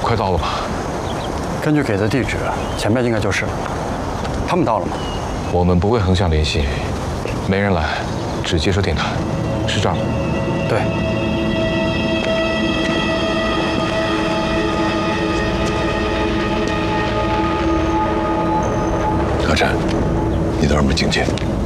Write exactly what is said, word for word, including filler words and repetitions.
快到了吧？ 根据给的地址，前面应该就是。他们到了吗？ 我们不会横向联系，没人来，只接收电台，是这儿吗？ 对。 何琛，你的二门警戒。